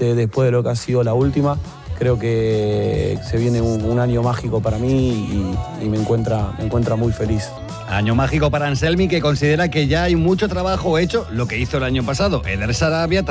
especialmente después de lo que ha sido la última. Creo que se viene un año mágico para mí y me encuentra muy feliz. Año mágico para Anselmi, que considera que ya hay mucho trabajo hecho, lo que hizo el año pasado. Eder Sarabia